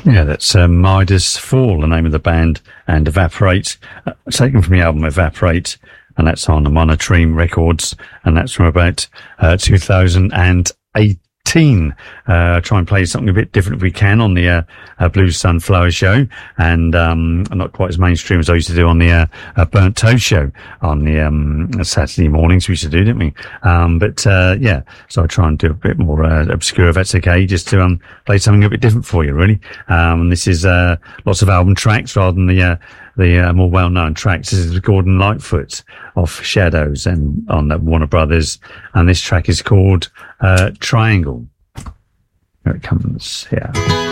Yeah, that's Midas Fall, the name of the band, and Evaporate, taken from the album Evaporate, and that's on Monotream Records, and that's from about 2018. Try and play something a bit different if we can on the Blue Sunflower Show, and not quite as mainstream as I used to do on the Burnt Toast Show on the Saturday mornings we used to do, didn't we? Yeah, so I try and do a bit more obscure, if that's okay, just to play something a bit different for you, really. This is lots of album tracks rather than the more well-known tracks. This is Gordon Lightfoot of Shadows and on Warner Brothers, and this track is called Triangle. Here it comes here.